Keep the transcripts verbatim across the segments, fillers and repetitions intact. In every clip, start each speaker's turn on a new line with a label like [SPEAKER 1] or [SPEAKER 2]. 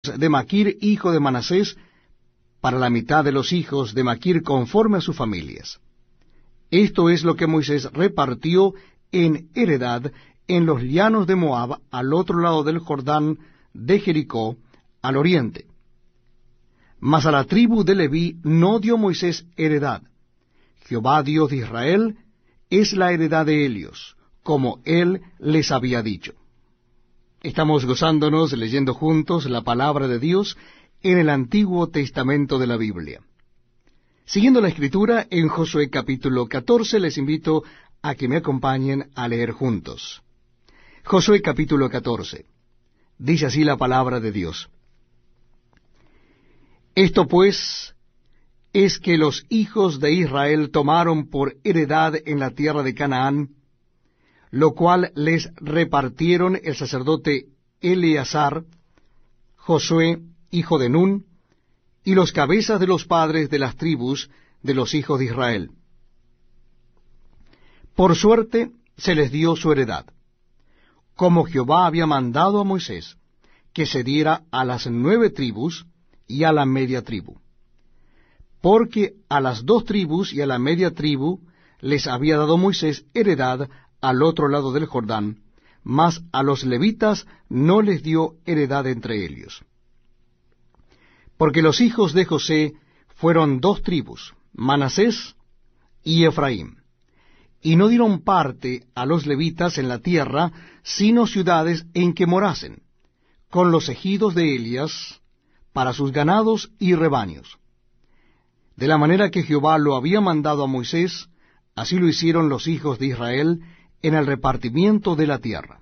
[SPEAKER 1] de Maquir, hijo de Manasés, para la mitad de los hijos de Maquir conforme a sus familias. Esto es lo que Moisés repartió en heredad en los llanos de Moab, al otro lado del Jordán de Jericó, al oriente. Mas a la tribu de Leví no dio Moisés heredad. Jehová Dios de Israel es la heredad de ellos, como él les había dicho. Estamos gozándonos leyendo juntos la palabra de Dios en el Antiguo Testamento de la Biblia. Siguiendo la Escritura, en Josué capítulo catorce, les invito a que me acompañen a leer juntos. Josué capítulo catorce. Dice así la palabra de Dios. Esto pues es que los hijos de Israel tomaron por heredad en la tierra de Canaán, lo cual les repartieron el sacerdote Eleazar, Josué, hijo de Nun, y los cabezas de los padres de las tribus de los hijos de Israel. Por suerte se les dio su heredad, como Jehová había mandado a Moisés, que se diera a las nueve tribus y a la media tribu. Porque a las dos tribus y a la media tribu les había dado Moisés heredad al otro lado del Jordán, mas a los levitas no les dio heredad entre ellos. Porque los hijos de José fueron dos tribus, Manasés y Efraín, y no dieron parte a los levitas en la tierra, sino ciudades en que morasen, con los ejidos de Elías, para sus ganados y rebaños. De la manera que Jehová lo había mandado a Moisés, así lo hicieron los hijos de Israel en el repartimiento de la tierra.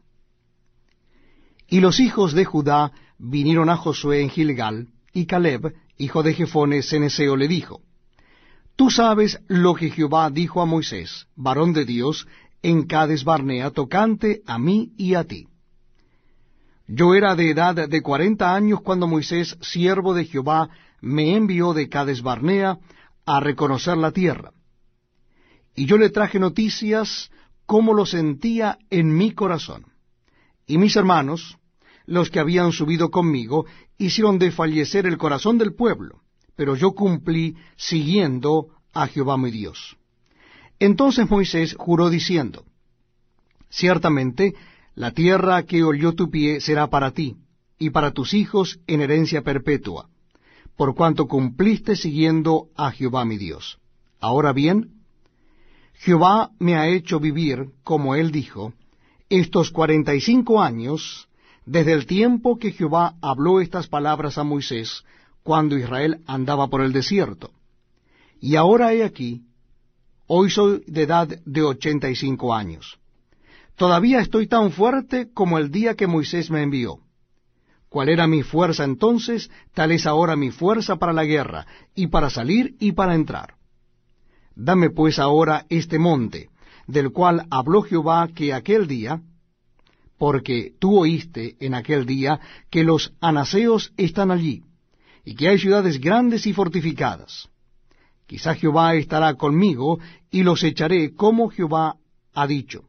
[SPEAKER 1] Y los hijos de Judá vinieron a Josué en Gilgal, y Caleb, hijo de Jefone ceneseo, le dijo, Tú sabes lo que Jehová dijo a Moisés, varón de Dios, en Cades Barnea, tocante a mí y a ti. Yo era de edad de cuarenta años cuando Moisés, siervo de Jehová, me envió de Cades Barnea a reconocer la tierra. Y yo le traje noticias cómo lo sentía en mi corazón. Y mis hermanos, los que habían subido conmigo, hicieron desfallecer el corazón del pueblo, pero yo cumplí siguiendo a Jehová mi Dios. Entonces Moisés juró diciendo, Ciertamente la tierra que olió tu pie será para ti, y para tus hijos en herencia perpetua, por cuanto cumpliste siguiendo a Jehová mi Dios. Ahora bien, Jehová me ha hecho vivir, como él dijo, estos cuarenta y cinco años, desde el tiempo que Jehová habló estas palabras a Moisés, cuando Israel andaba por el desierto. Y ahora he aquí, hoy soy de edad de ochenta y cinco años. Todavía estoy tan fuerte como el día que Moisés me envió. ¿Cuál era mi fuerza entonces? Tal es ahora mi fuerza para la guerra, y para salir y para entrar. Dame pues ahora este monte, del cual habló Jehová que aquel día, porque tú oíste en aquel día que los anaseos están allí, y que hay ciudades grandes y fortificadas. Quizá Jehová estará conmigo, y los echaré como Jehová ha dicho.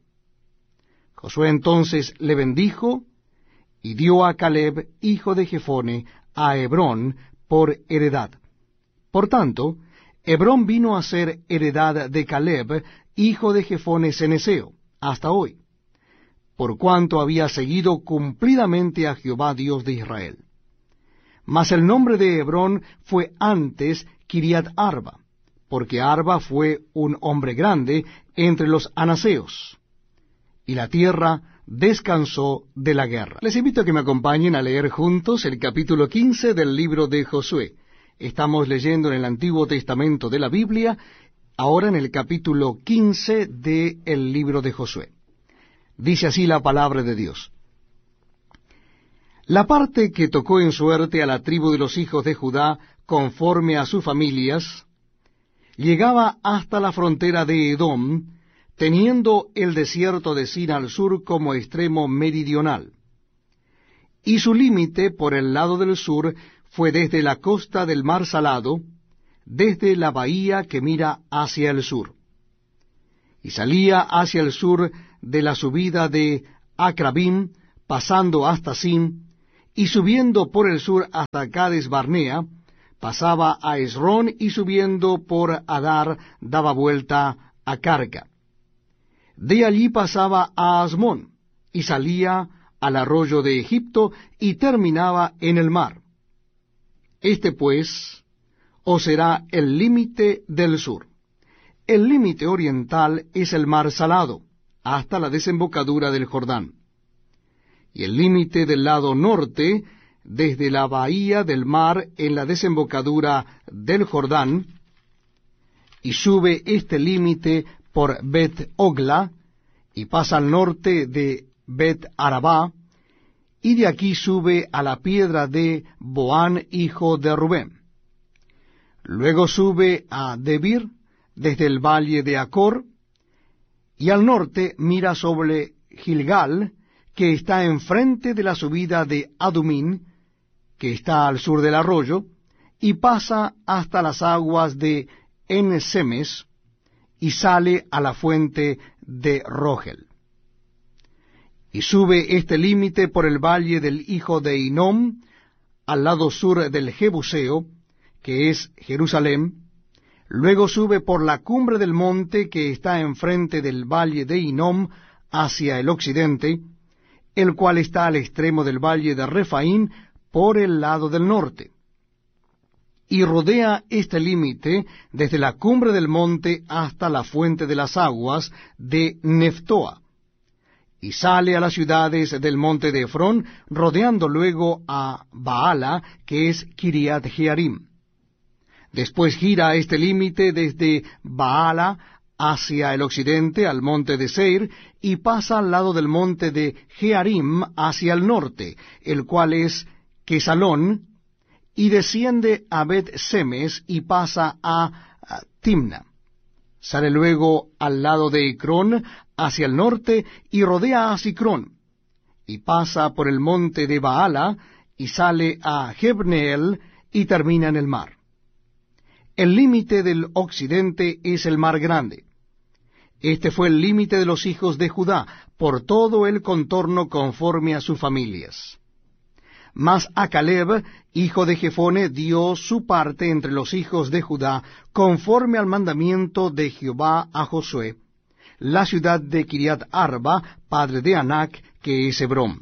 [SPEAKER 1] Josué entonces le bendijo, y dio a Caleb, hijo de Jefone, a Hebrón por heredad. Por tanto, Hebrón vino a ser heredad de Caleb, hijo de Jefone ceneseo, hasta hoy, por cuanto había seguido cumplidamente a Jehová Dios de Israel. Mas el nombre de Hebrón fue antes Kiriat Arba, porque Arba fue un hombre grande entre los anaseos, y la tierra descansó de la guerra. Les invito a que me acompañen a leer juntos el capítulo quince del libro de Josué. Estamos leyendo en el Antiguo Testamento de la Biblia, ahora en el capítulo quince del libro de Josué. Dice así la palabra de Dios. La parte que tocó en suerte a la tribu de los hijos de Judá, conforme a sus familias, llegaba hasta la frontera de Edom, teniendo el desierto de Sin al sur como extremo meridional. Y su límite por el lado del sur fue desde la costa del mar Salado, desde la bahía que mira hacia el sur. Y salía hacia el sur de la subida de Acrabim, pasando hasta Sin, y subiendo por el sur hasta Cades Barnea, pasaba a Esrón, y subiendo por Adar daba vuelta a Carca. De allí pasaba a Asmón, y salía al arroyo de Egipto, y terminaba en el mar. Este pues os será el límite del sur. El límite oriental es el mar Salado, hasta la desembocadura del Jordán. Y el límite del lado norte, desde la bahía del mar en la desembocadura del Jordán, y sube este límite por Bet Ogla, y pasa al norte de Bet Arabá, y de aquí sube a la piedra de Boán, hijo de Rubén. Luego sube a Debir, desde el valle de Acor, y al norte mira sobre Gilgal, que está enfrente de la subida de Adumín, que está al sur del arroyo, y pasa hasta las aguas de En-Semes, y sale a la fuente de Rogel. Y sube este límite por el valle del hijo de Hinnom, al lado sur del Jebuseo, que es Jerusalén. Luego sube por la cumbre del monte que está enfrente del valle de Hinnom hacia el occidente, el cual está al extremo del valle de Refaín por el lado del norte. Y rodea este límite desde la cumbre del monte hasta la fuente de las aguas de Neftoa, y sale a las ciudades del monte de Efrón, rodeando luego a Baala, que es Kiriat Jearim. Después gira este límite desde Baala hacia el occidente al monte de Seir, y pasa al lado del monte de Jearim hacia el norte, el cual es Quesalón, y desciende a Bet-Semes y pasa a, a Timna. Sale luego al lado de Ecrón hacia el norte y rodea a Sicrón, y pasa por el monte de Baala y sale a Jebneel y termina en el mar. El límite del occidente es el mar grande. Este fue el límite de los hijos de Judá, por todo el contorno conforme a sus familias. Mas a Caleb, hijo de Jefone, dio su parte entre los hijos de Judá, conforme al mandamiento de Jehová a Josué, la ciudad de Kiriat Arba, padre de Anac, que es Hebrón.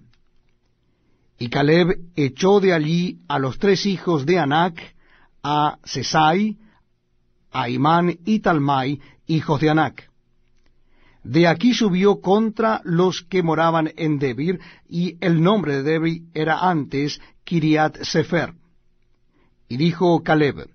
[SPEAKER 1] Y Caleb echó de allí a los tres hijos de Anac, a Sesai, a Imán y Talmai, hijos de Anac. De aquí subió contra los que moraban en Debir, y el nombre de Debir era antes Kiriat Sefer. Y dijo Caleb: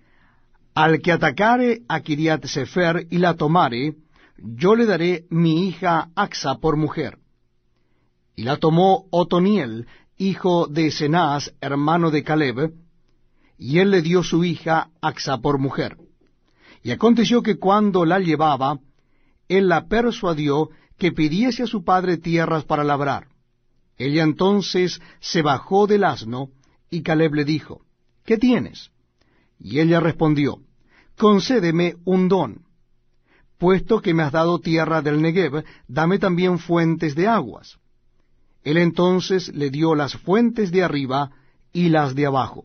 [SPEAKER 1] al que atacare a Kiriat Sefer y la tomare, yo le daré mi hija Axa por mujer. Y la tomó Otoniel, hijo de Cenaz, hermano de Caleb, y él le dio su hija Axa por mujer. Y aconteció que cuando la llevaba, él la persuadió que pidiese a su padre tierras para labrar. Ella entonces se bajó del asno, y Caleb le dijo: ¿qué tienes? Y ella respondió: concédeme un don. Puesto que me has dado tierra del Negev, dame también fuentes de aguas. Él entonces le dio las fuentes de arriba y las de abajo.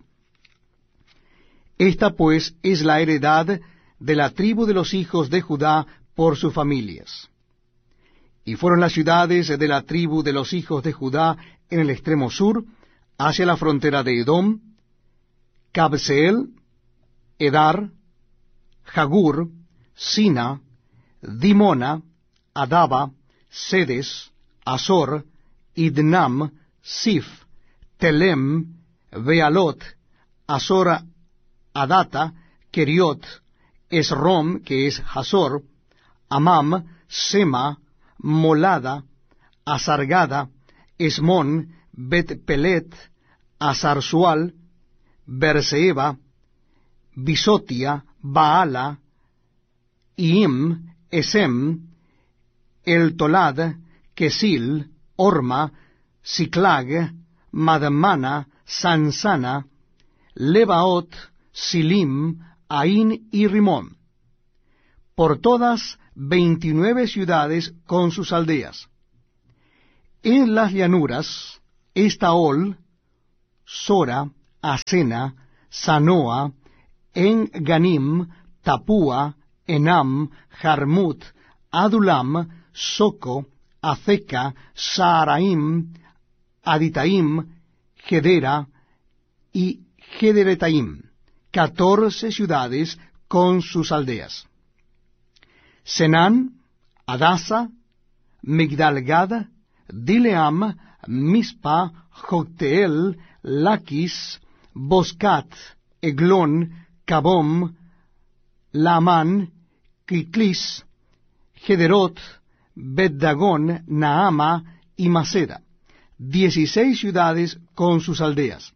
[SPEAKER 1] Esta pues es la heredad de la tribu de los hijos de Judá por sus familias. Y fueron las ciudades de la tribu de los hijos de Judá en el extremo sur, hacia la frontera de Edom: Cabseel, Edar, Jagur, Sina, Dimona, Adaba, Sedes, Azor, Idnam, Sif, Telem, Bealot, Azor, Adata, Keriot, Esrom, que es Hazor, Amam, Sema, Molada, Asargada, Esmón, Bet-Pelet, Asarsual, Berseba, Bisotia, Baala, Iim, Esem, El Tolad, Kesil, Orma, Siclag, Madmana, Sansana, Lebaot, Silim, Ain y Rimón. Por todas veintinueve ciudades con sus aldeas. En las llanuras, Estaol, Sora, Asena, Sanoa, En-Ganim, Tapúa, Enam, Jarmut, Adulam, Soco, Azeca, Saaraim, Aditaim, Gedera y Gederetaim, catorce ciudades con sus aldeas. Senán, Adasa, Migdalgad, Dileam, Mispa, Jocteel, Laquis, Boscat, Eglón, Cabom, Laamán, Quiclis, Gederot, Bet-Dagón, Naama y Maceda, dieciséis ciudades con sus aldeas.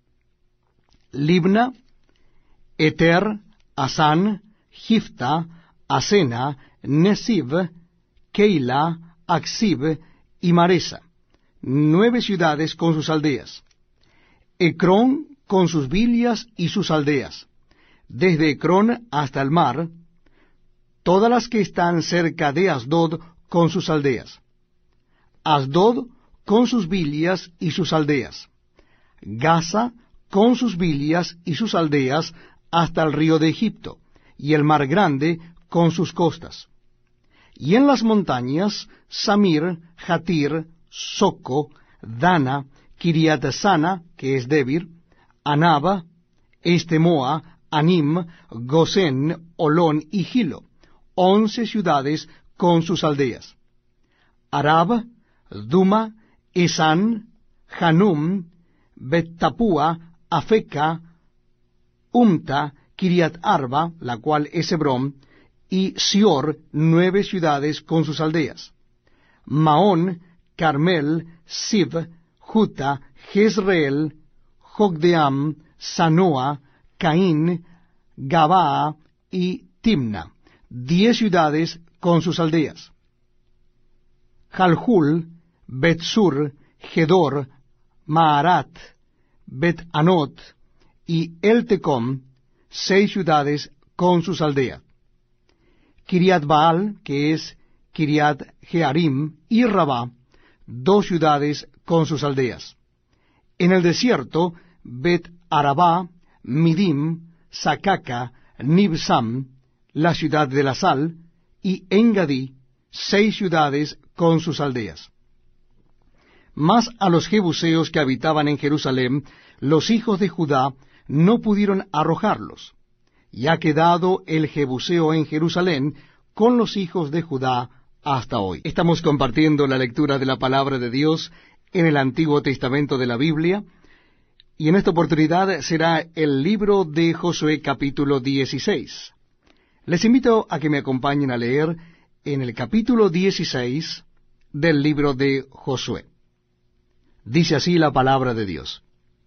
[SPEAKER 1] Libna, Eter, Asán, Gifta, Asena, Nesib, Keila, Aksib y Maresa, nueve ciudades con sus aldeas. Ecrón con sus villas y sus aldeas, desde Ecrón hasta el mar, todas las que están cerca de Asdod con sus aldeas. Asdod con sus villas y sus aldeas. Gaza con sus villas y sus aldeas hasta el río de Egipto, y el mar grande con sus costas. Y en las montañas, Samir, Jatir, Soco, Dana, Kiriat-Sana, que es Debir, Anaba, Estemoa, Anim, Gosén, Olón y Gilo, once ciudades con sus aldeas. Arab, Duma, Esán, Hanum, Bet-Tapúa, Afeca, Umta, Kiriat Arba, la cual es Hebrón, y Sior, nueve ciudades con sus aldeas. Maón, Carmel, Sib, Juta, Jezreel, Jogdeam, Sanoa, Caín, Gabaa y Timna, diez ciudades con sus aldeas. Jalhul, Bet-Sur, Gedor, Maarat, Bet-Anot y El-Tecom, seis ciudades con sus aldeas. Kiriat Baal, que es Kiriat Jearim, y Rabá, dos ciudades con sus aldeas. En el desierto, Bet-Arabá, Midim, Sacaca, Nibsam, la ciudad de la sal, y Engadí, seis ciudades con sus aldeas. Mas a los jebuseos que habitaban en Jerusalén, los hijos de Judá no pudieron arrojarlos, y ha quedado el jebuseo en Jerusalén con los hijos de Judá hasta hoy. Estamos compartiendo la lectura de la palabra de Dios en el Antiguo Testamento de la Biblia, y en esta oportunidad será el libro de Josué capítulo dieciséis. Les invito a que me acompañen a leer en el capítulo dieciséis del libro de Josué. Dice así la palabra de Dios.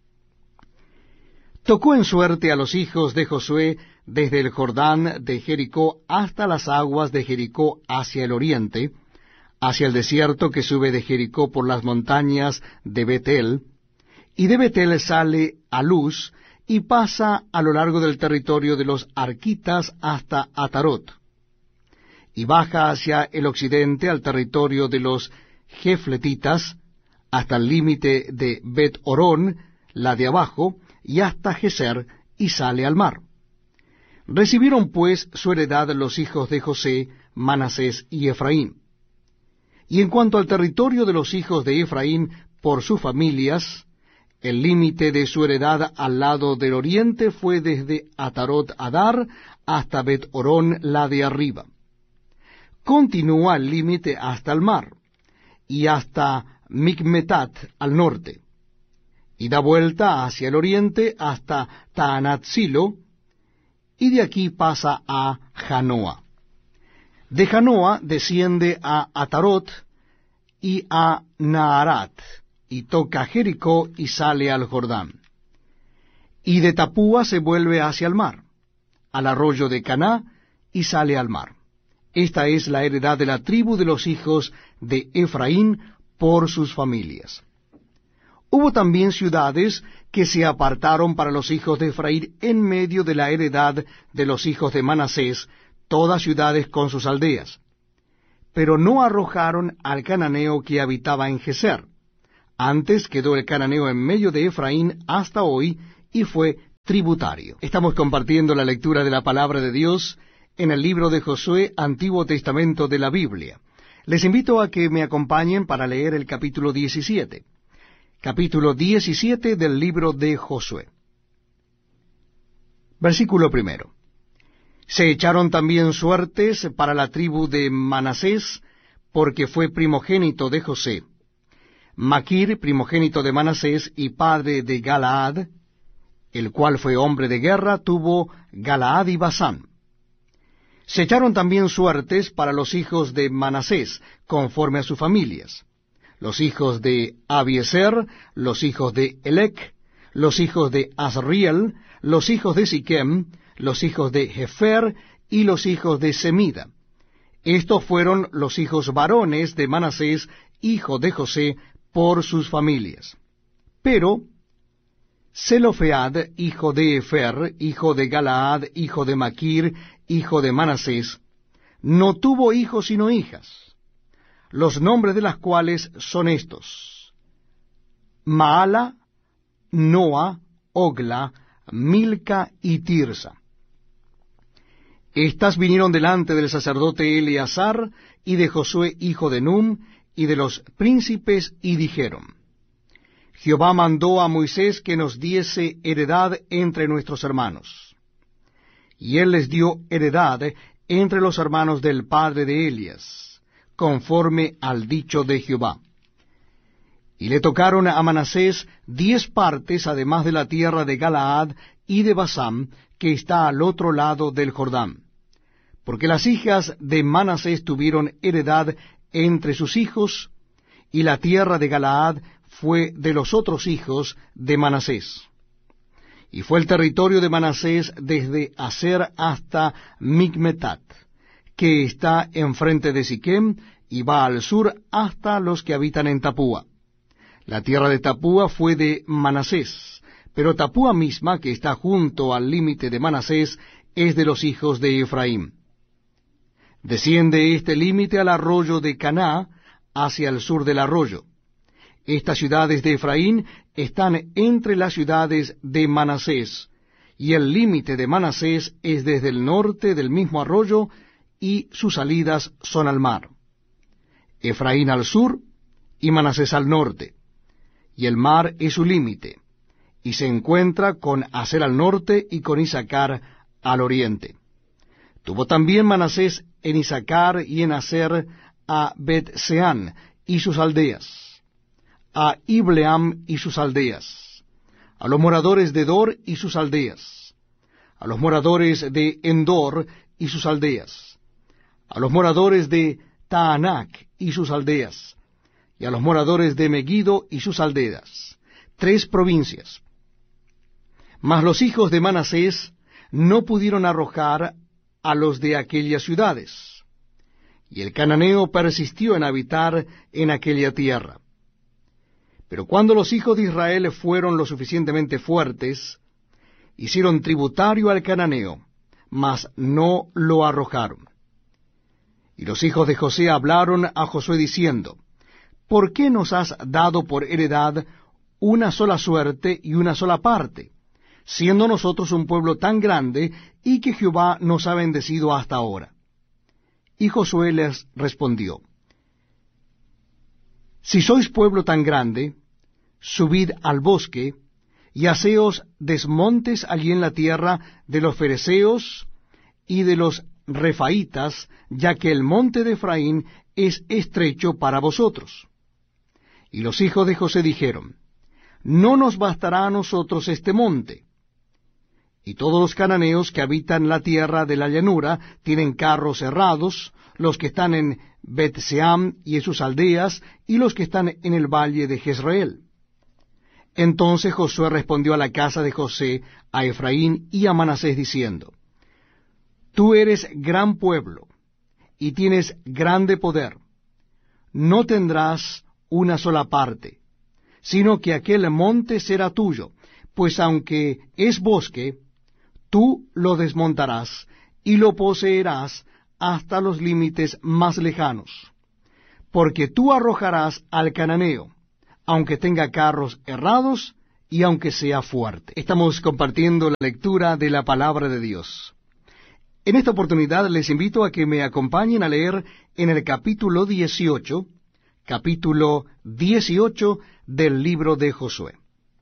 [SPEAKER 1] Tocó en suerte a los hijos de Josué desde el Jordán de Jericó hasta las aguas de Jericó hacia el oriente, hacia el desierto que sube de Jericó por las montañas de Betel, y de Betel sale a Luz y pasa a lo largo del territorio de los arquitas hasta Atarot, y baja hacia el occidente al territorio de los jefletitas, hasta el límite de Bet-Orón, la de abajo, y hasta Geser, y sale al mar. Recibieron pues su heredad los hijos de José, Manasés y Efraín. Y en cuanto al territorio de los hijos de Efraín por sus familias, el límite de su heredad al lado del oriente fue desde Atarot Adar hasta Bet-Orón, la de arriba. Continúa el límite hasta el mar, y hasta Micmetat al norte, y da vuelta hacia el oriente hasta Taanatzilo, y de aquí pasa a Janoa. De Janoa desciende a Atarot y a Naarat, y toca Jericó y sale al Jordán. Y de Tapúa se vuelve hacia el mar, al arroyo de Caná, y sale al mar. Esta es la heredad de la tribu de los hijos de Efraín por sus familias. Hubo también ciudades que se apartaron para los hijos de Efraín en medio de la heredad de los hijos de Manasés, todas ciudades con sus aldeas. Pero no arrojaron al cananeo que habitaba en Geser, Antes quedó el cananeo en medio de Efraín hasta hoy, y fue tributario. Estamos compartiendo la lectura de la palabra de Dios en el libro de Josué, Antiguo Testamento de la Biblia. Les invito a que me acompañen para leer el capítulo diecisiete. Capítulo diecisiete del libro de Josué. Versículo primero. Se echaron también suertes para la tribu de Manasés, porque fue primogénito de José. Maquir, primogénito de Manasés y padre de Galaad, el cual fue hombre de guerra, tuvo Galaad y Basán. Se echaron también suertes para los hijos de Manasés, conforme a sus familias. Los hijos de Abiezer, los hijos de Elec, los hijos de Asriel, los hijos de Siquem, los hijos de Jefer y los hijos de Semida. Estos fueron los hijos varones de Manasés, hijo de José, por sus familias. Pero Zelofead, hijo de Efer, hijo de Galaad, hijo de Maquir, hijo de Manasés, no tuvo hijos sino hijas, los nombres de las cuales son estos: Maala, Noa, Ogla, Milca y Tirsa. Estas vinieron delante del sacerdote Eleazar y de Josué hijo de Num y de los príncipes, y dijeron: Jehová mandó a Moisés que nos diese heredad entre nuestros hermanos. Y él les dio heredad entre los hermanos del padre de Elias, conforme al dicho de Jehová. Y le tocaron a Manasés diez partes, además de la tierra de Galaad y de Basán, que está al otro lado del Jordán. Porque las hijas de Manasés tuvieron heredad entre sus hijos, y la tierra de Galaad fue de los otros hijos de Manasés. Y fue el territorio de Manasés desde Aser hasta Migmetat, que está enfrente de Siquem, y va al sur hasta los que habitan en Tapúa. La tierra de Tapúa fue de Manasés, pero Tapúa misma, que está junto al límite de Manasés, es de los hijos de Efraín. Desciende este límite al arroyo de Caná, hacia el sur del arroyo. Estas ciudades de Efraín están entre las ciudades de Manasés, y el límite de Manasés es desde el norte del mismo arroyo, y sus salidas son al mar. Efraín al sur, y Manasés al norte, y el mar es su límite, y se encuentra con Aser al norte y con Isacar al oriente. Tuvo también Manasés en Isacar y en Aser a Bet-Seán y sus aldeas, a Ibleam y sus aldeas, a los moradores de Dor y sus aldeas, a los moradores de Endor y sus aldeas, a los moradores de Taanac y sus aldeas, y a los moradores de Megiddo y sus aldeas, tres provincias. Mas los hijos de Manasés no pudieron arrojar a los de aquellas ciudades, y el cananeo persistió en habitar en aquella tierra. Pero cuando los hijos de Israel fueron lo suficientemente fuertes, hicieron tributario al cananeo, mas no lo arrojaron. Y los hijos de José hablaron a Josué diciendo: ¿Por qué nos has dado por heredad una sola suerte y una sola parte, siendo nosotros un pueblo tan grande, y que Jehová nos ha bendecido hasta ahora? Y Josué les respondió: Si sois pueblo tan grande, subid al bosque, y haceos desmontes allí en la tierra de los fereceos y de los refaítas, ya que el monte de Efraín es estrecho para vosotros. Y los hijos de José dijeron: No nos bastará a nosotros este monte. Y todos los cananeos que habitan la tierra de la llanura tienen carros cerrados, los que están en Bet-Seam y en sus aldeas, y los que están en el valle de Jezreel. Entonces Josué respondió a la casa de José, a Efraín y a Manasés, diciendo: Tú eres gran pueblo, y tienes grande poder. No tendrás una sola parte, sino que aquel monte será tuyo, pues aunque es bosque, tú lo desmontarás y lo poseerás hasta los límites más lejanos, porque tú arrojarás al cananeo, aunque tenga carros errados y aunque sea fuerte. Estamos compartiendo la lectura de la palabra de Dios. En esta oportunidad les invito a que me acompañen a leer en el capítulo dieciocho, capítulo dieciocho del libro de Josué.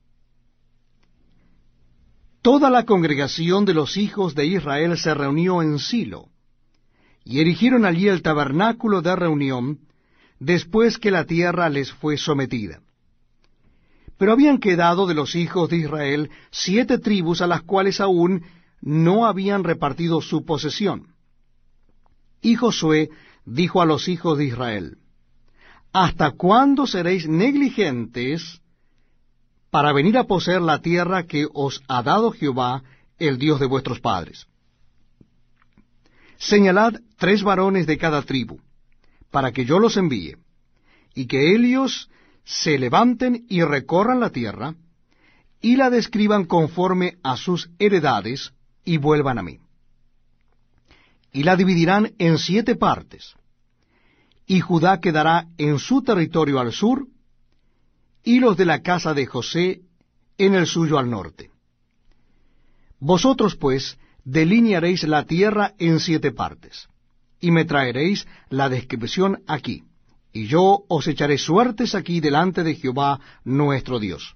[SPEAKER 1] Toda la congregación de los hijos de Israel se reunió en Silo, y erigieron allí el tabernáculo de reunión, después que la tierra les fue sometida. Pero habían quedado de los hijos de Israel siete tribus a las cuales aún no habían repartido su posesión. Y Josué dijo a los hijos de Israel: ¿Hasta cuándo seréis negligentes para venir a poseer la tierra que os ha dado Jehová, el Dios de vuestros padres? Señalad tres varones de cada tribu, para que yo los envíe, y que ellos se levanten y recorran la tierra, y la describan conforme a sus heredades, y vuelvan a mí. Y la dividirán en siete partes, y Judá quedará en su territorio al sur, y los de la casa de José en el suyo al norte. Vosotros, pues, delinearéis la tierra en siete partes, y me traeréis la descripción aquí, y yo os echaré suertes aquí delante de Jehová nuestro Dios.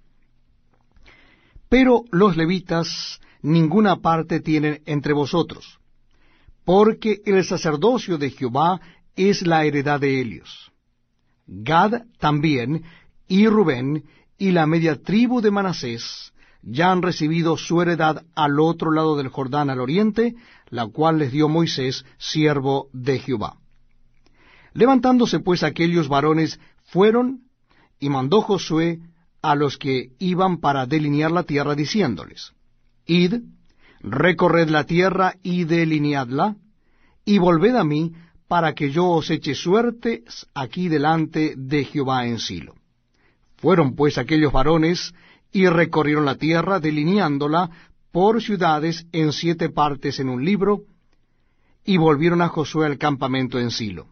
[SPEAKER 1] Pero los levitas ninguna parte tienen entre vosotros, porque el sacerdocio de Jehová es la heredad de ellos. Gad también, y Rubén, y la media tribu de Manasés, ya han recibido su heredad al otro lado del Jordán al oriente, la cual les dio Moisés, siervo de Jehová. Levantándose pues aquellos varones fueron, y mandó Josué a los que iban para delinear la tierra, diciéndoles: Id, recorred la tierra y delineadla, y volved a mí, para que yo os eche suertes aquí delante de Jehová en Silo. Fueron pues aquellos varones, y recorrieron la tierra, delineándola por ciudades en siete partes en un libro, y volvieron a Josué al campamento en Silo.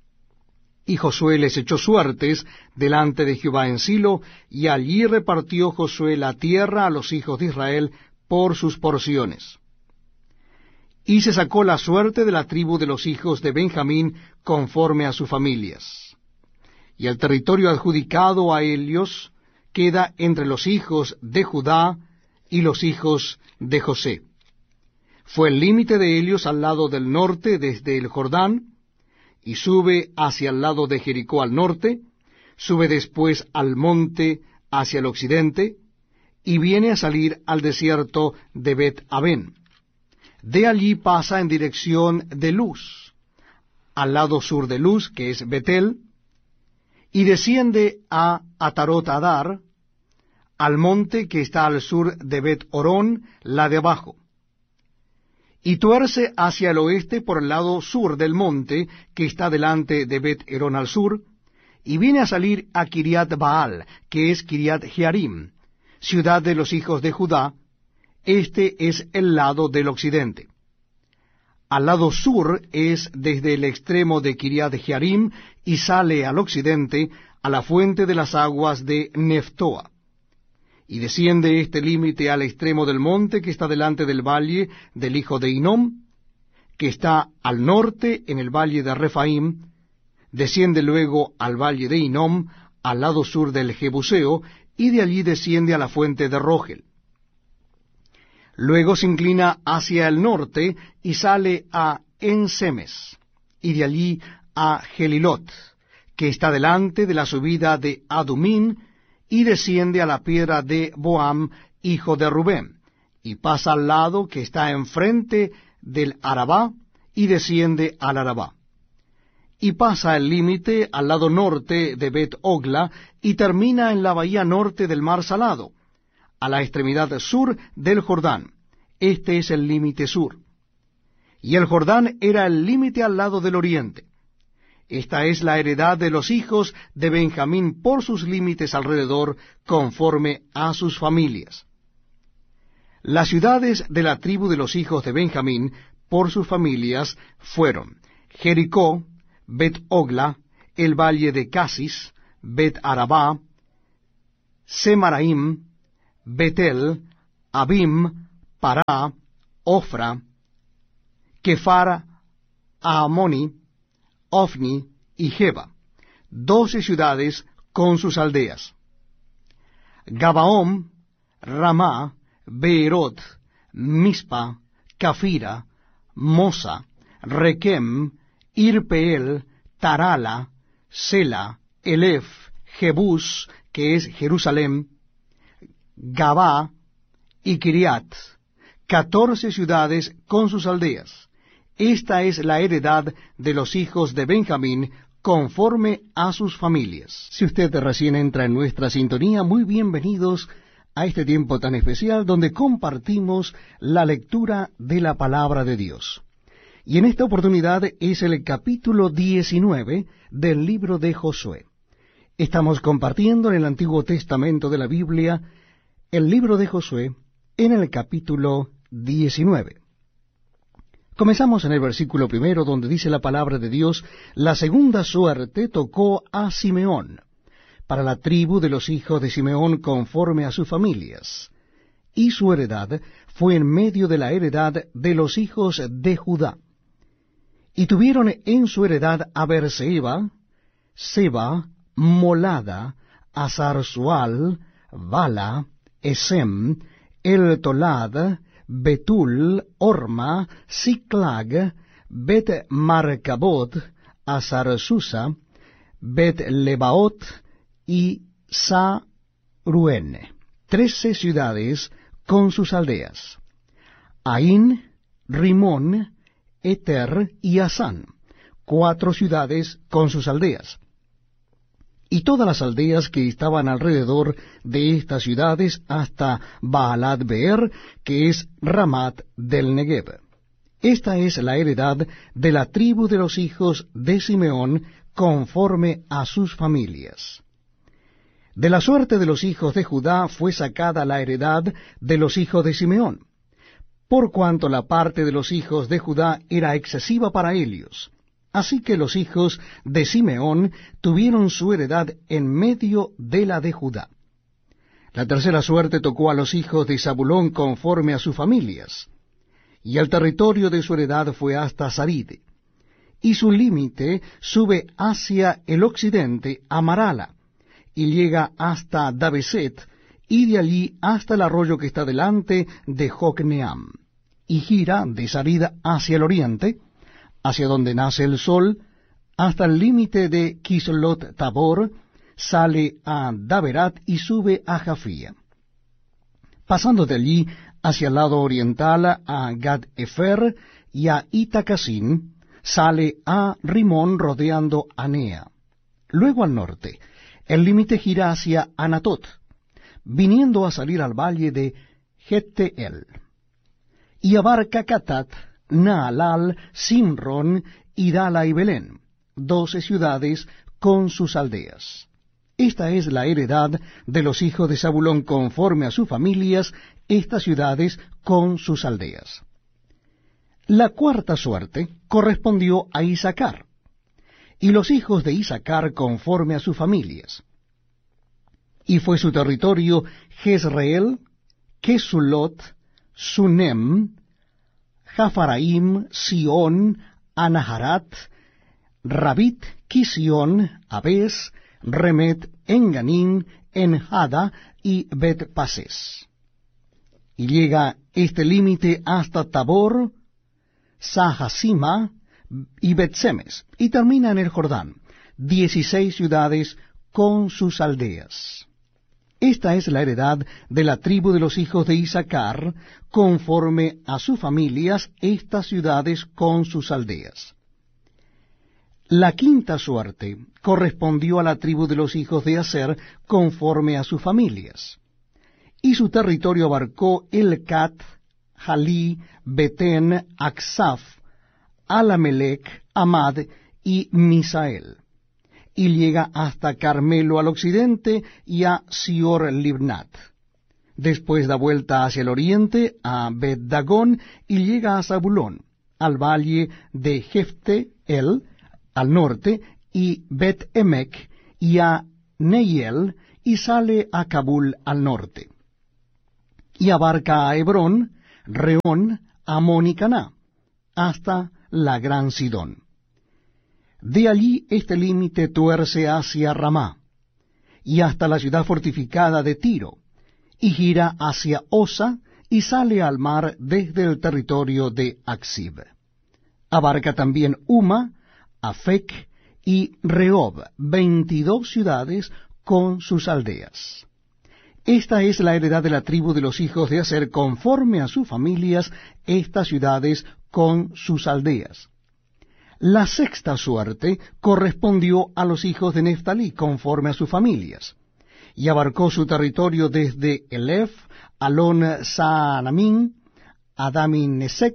[SPEAKER 1] Y Josué les echó suertes delante de Jehová en Silo, y allí repartió Josué la tierra a los hijos de Israel por sus porciones. Y se sacó la suerte de la tribu de los hijos de Benjamín conforme a sus familias. Y el territorio adjudicado a ellos queda entre los hijos de Judá y los hijos de José. Fue el límite de ellos al lado del norte desde el Jordán, y sube hacia el lado de Jericó al norte, sube después al monte hacia el occidente, y viene a salir al desierto de Bet-Aven. De allí pasa en dirección de Luz, al lado sur de Luz, que es Betel, y desciende a Atarot Adar, al monte que está al sur de Bet-Orón, la de abajo, y tuerce hacia el oeste por el lado sur del monte que está delante de Bet-Herón al sur, y viene a salir a Kiriat Baal, que es Kiriat Jearim, ciudad de los hijos de Judá. Este es el lado del occidente. Al lado sur es desde el extremo de Kiriat Jearim, y sale al occidente a la fuente de las aguas de Neftoa. Y desciende este límite al extremo del monte que está delante del valle del hijo de Hinnom, que está al norte en el valle de Refaim, desciende luego al valle de Hinnom, al lado sur del Jebuseo, y de allí desciende a la fuente de Rogel. Luego se inclina hacia el norte y sale a Ensemes, y de allí a Gelilot, que está delante de la subida de Adumín, y desciende a la piedra de Boam, hijo de Rubén, y pasa al lado que está enfrente del Arabá, y desciende al Arabá. Y pasa el límite al lado norte de Bet-Ogla, y termina en la bahía norte del mar Salado, a la extremidad sur del Jordán. Este es el límite sur. Y el Jordán era el límite al lado del oriente. Esta es la heredad de los hijos de Benjamín por sus límites alrededor, conforme a sus familias. Las ciudades de la tribu de los hijos de Benjamín por sus familias fueron Jericó, Bet-Ogla, el valle de Casis, Bet-Arabá, Semaraim, Betel, Abim, Pará, Ofra, Kefar, Aamoni, Ofni y Geba, doce ciudades con sus aldeas. Gabaón, Ramá, Beerot, Mispa, Cafira, Mosa, Requem, Irpeel, Tarala, Sela, Elef, Jebús, que es Jerusalén, Gabá y Kiriat, catorce ciudades con sus aldeas. Esta es la heredad de los hijos de Benjamín, conforme a sus familias. Si usted recién entra en nuestra sintonía, muy bienvenidos a este tiempo tan especial donde compartimos la lectura de la palabra de Dios. Y en esta oportunidad es el capítulo diecinueve del libro de Josué. Estamos compartiendo en el Antiguo Testamento de la Biblia el libro de Josué en el capítulo diecinueve. Comenzamos en el versículo primero, donde dice la palabra de Dios: la segunda suerte tocó a Simeón, para la tribu de los hijos de Simeón conforme a sus familias, y su heredad fue en medio de la heredad de los hijos de Judá. Y tuvieron en su heredad a Beerseba, Seba, Molada, Azar-Sual, Bala, Esem, El Tolad, Betul, Orma, Siclag, Bet Marcabot, Azar-Susa, Bet Lebaot y Saruene, trece ciudades con sus aldeas. Ain, Rimón, Eter y Asán, cuatro ciudades con sus aldeas. Y todas las aldeas que estaban alrededor de estas ciudades hasta Baalat Beer, que es Ramat del Negev. Esta es la heredad de la tribu de los hijos de Simeón conforme a sus familias. De la suerte de los hijos de Judá fue sacada la heredad de los hijos de Simeón, por cuanto la parte de los hijos de Judá era excesiva para ellos. Así que los hijos de Simeón tuvieron su heredad en medio de la de Judá. La tercera suerte tocó a los hijos de Zabulón conforme a sus familias, y el territorio de su heredad fue hasta Sarid, y su límite sube hacia el occidente a Marala, y llega hasta Dabeset, y de allí hasta el arroyo que está delante de Jocneam, y gira de Sarid hacia el oriente, hacia donde nace el sol, hasta el límite de Kislot Tabor, sale a Daberat y sube a Jafía. Pasando de allí hacia el lado oriental a Gad-Efer y a Itacasin, sale a Rimón rodeando a Nea. Luego al norte, el límite gira hacia Anatot, viniendo a salir al valle de Jetteel, y abarca Catat, Naalal, Simron, Idala y Belén, doce ciudades con sus aldeas. Esta es la heredad de los hijos de Zabulón conforme a sus familias, estas ciudades con sus aldeas. La cuarta suerte correspondió a Isaacar, y los hijos de Isaacar conforme a sus familias. Y fue su territorio Jezreel, Kesulot, Sunem, Jafaraim, Sion, Anaharat, Rabit, Kisión, Abes, Remet, Enganim, Enjada y Bet-Pases. Y llega este límite hasta Tabor, Sahasima y Bet-Semes, y termina en el Jordán, dieciséis ciudades con sus aldeas. Esta es la heredad de la tribu de los hijos de Isaacar, conforme a sus familias, estas ciudades con sus aldeas. La quinta suerte correspondió a la tribu de los hijos de Aser, conforme a sus familias. Y su territorio abarcó Elcat, Jalí, Betén, Aksaf, Alamelec, Amad y Misael. Y llega hasta Carmelo al occidente y a Sior Libnat. Después da vuelta hacia el oriente a Bet-Dagón y llega a Zabulón, al valle de Jefte-El, al norte, y Bet-Emec, y a Neiel, y sale a Cabul al norte, y abarca a Hebrón, Reón, Amón y Caná, hasta la gran Sidón. De allí este límite tuerce hacia Ramá, y hasta la ciudad fortificada de Tiro, y gira hacia Osa, y sale al mar desde el territorio de Aksib. Abarca también Uma, Afec y Rehob, veintidós ciudades con sus aldeas. Esta es la heredad de la tribu de los hijos de Aser, conforme a sus familias, estas ciudades con sus aldeas. La sexta suerte correspondió a los hijos de Neftalí, conforme a sus familias, y abarcó su territorio desde Elef, Alon Saanamín, Adamin-Nesec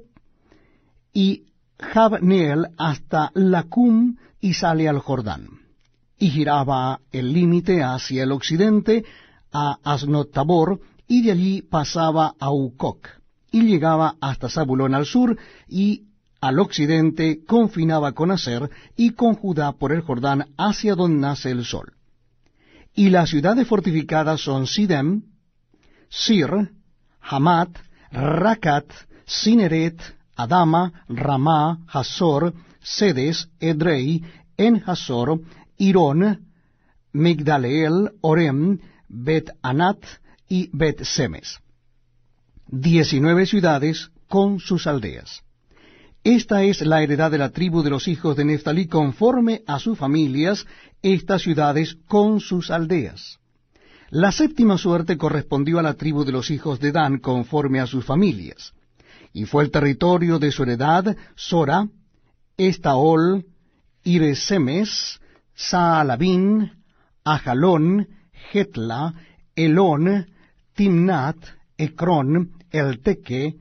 [SPEAKER 1] y Jabneel hasta Lacum, y sale al Jordán, y giraba el límite hacia el occidente a Asnot-Tabor, y de allí pasaba a Ucoc, y llegaba hasta Zabulón al sur, y al occidente confinaba con Aser y con Judá por el Jordán hacia donde nace el sol. Y las ciudades fortificadas son Sidem, Sir, Hamat, Racat, Cineret, Adama, Ramá, Hazor, Sedes, Edrei, En-Hazor, Irón, Migdaleel, Orem, Bet-Anat y Bet-Semes. Diecinueve ciudades con sus aldeas. Esta es la heredad de la tribu de los hijos de Neftalí, conforme a sus familias, estas ciudades con sus aldeas. La séptima suerte correspondió a la tribu de los hijos de Dan, conforme a sus familias. Y fue el territorio de su heredad Sora, Estaol, Iresemes, Saalabín, Ajalón, Getla, Elón, Timnat, Ecrón, Elteque,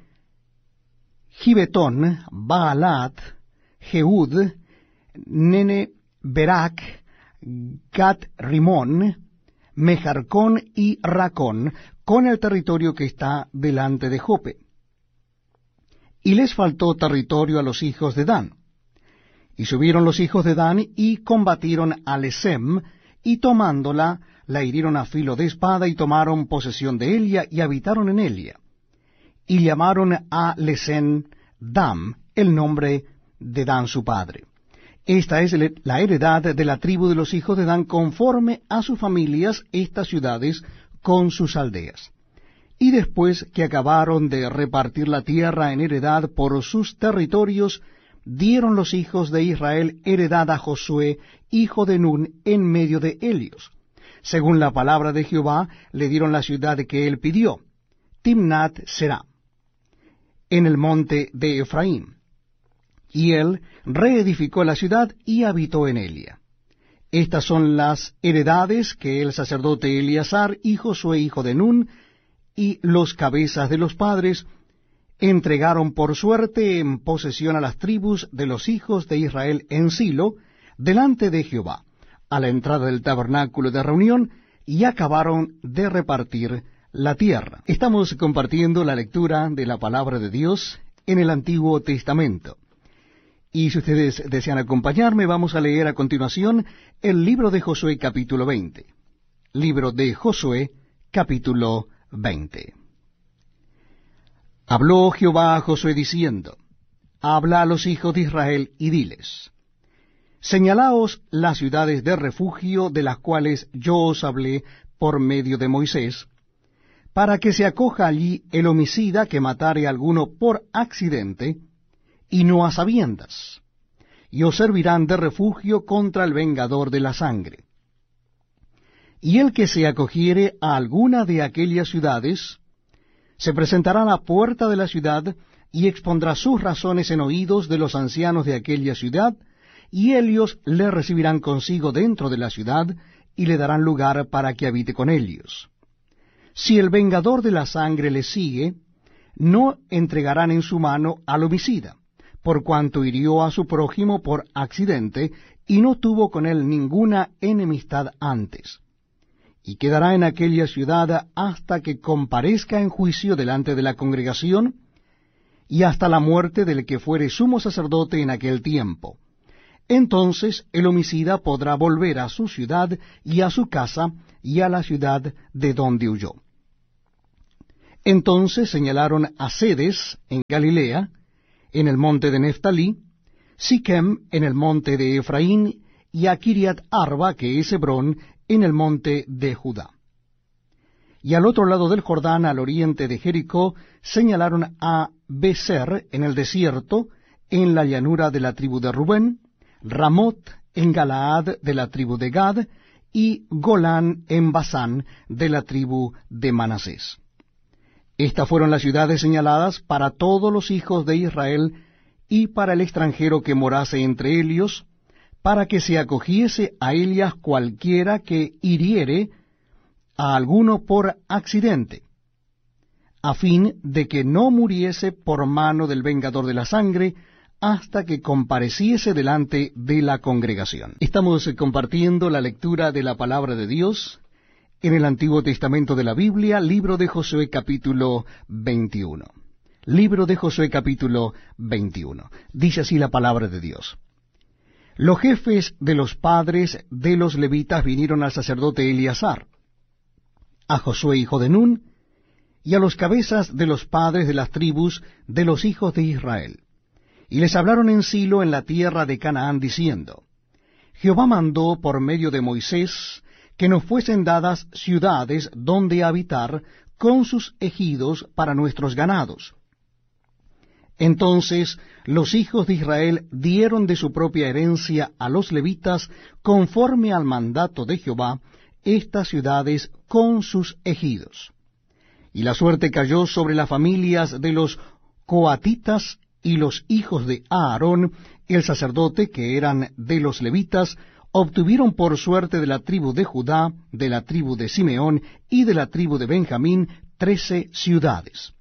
[SPEAKER 1] Gibetón, Baalat, Jehud, Nene, Berak, Gat Rimón, Mejarcón y Racón, con el territorio que está delante de Jope. Y les faltó territorio a los hijos de Dan. Y subieron los hijos de Dan y combatieron a Lesem, y tomándola, la hirieron a filo de espada, y tomaron posesión de Elia, y habitaron en Elia. Y llamaron a Lesen Dam, el nombre de Dan su padre. Esta es la heredad de la tribu de los hijos de Dan, conforme a sus familias, estas ciudades con sus aldeas. Y después que acabaron de repartir la tierra en heredad por sus territorios, dieron los hijos de Israel heredad a Josué, hijo de Nun, en medio de ellos. Según la palabra de Jehová, le dieron la ciudad que él pidió, Timnat Será, en el monte de Efraín. Y él reedificó la ciudad y habitó en ella. Estas son las heredades que el sacerdote Eleazar y Josué, hijo de Nun, y los cabezas de los padres, entregaron por suerte en posesión a las tribus de los hijos de Israel en Silo, delante de Jehová, a la entrada del tabernáculo de reunión, y acabaron de repartir la tierra. Estamos compartiendo la lectura de la palabra de Dios en el Antiguo Testamento. Y si ustedes desean acompañarme, vamos a leer a continuación el libro de Josué capítulo veinte. Libro de Josué capítulo veinte. Habló Jehová a Josué diciendo, habla a los hijos de Israel y diles, señalaos las ciudades de refugio de las cuales yo os hablé por medio de Moisés, para que se acoja allí el homicida que matare a alguno por accidente, y no a sabiendas, y os servirán de refugio contra el vengador de la sangre. Y el que se acogiere a alguna de aquellas ciudades, se presentará a la puerta de la ciudad, y expondrá sus razones en oídos de los ancianos de aquella ciudad, y ellos le recibirán consigo dentro de la ciudad, y le darán lugar para que habite con ellos. Si el vengador de la sangre le sigue, no entregarán en su mano al homicida, por cuanto hirió a su prójimo por accidente, y no tuvo con él ninguna enemistad antes. Y quedará en aquella ciudad hasta que comparezca en juicio delante de la congregación, y hasta la muerte del que fuere sumo sacerdote en aquel tiempo. entonces el homicida podrá volver a su ciudad y a su casa y a la ciudad de donde huyó. Entonces señalaron a Cedes en Galilea, en el monte de Neftalí, Siquem en el monte de Efraín, y a Kiriat Arba, que es Hebrón, en el monte de Judá. Y al otro lado del Jordán, al oriente de Jericó, señalaron a Beser en el desierto, en la llanura de la tribu de Rubén, Ramot en Galaad de la tribu de Gad, y Golán en Basán de la tribu de Manasés. Estas fueron las ciudades señaladas para todos los hijos de Israel y para el extranjero que morase entre ellos, para que se acogiese a ellas cualquiera que hiriere a alguno por accidente, a fin de que no muriese por mano del vengador de la sangre, hasta que compareciese delante de la congregación. Estamos compartiendo la lectura de la palabra de Dios en el Antiguo Testamento de la Biblia, libro de Josué capítulo veintiuno. Libro de Josué capítulo veintiuno. Dice así la palabra de Dios. Los jefes de los padres de los levitas vinieron al sacerdote Eleazar, a Josué hijo de Nun, y a los cabezas de los padres de las tribus de los hijos de Israel. Y les hablaron en Silo en la tierra de Canaán, diciendo, Jehová mandó por medio de Moisés que nos fuesen dadas ciudades donde habitar con sus ejidos para nuestros ganados. Entonces los hijos de Israel dieron de su propia herencia a los levitas, conforme al mandato de Jehová, estas ciudades con sus ejidos. Y la suerte cayó sobre las familias de los coatitas y los hijos de Aarón, el sacerdote, que eran de los levitas, obtuvieron por suerte de la tribu de Judá, de la tribu de Simeón y de la tribu de Benjamín trece ciudades.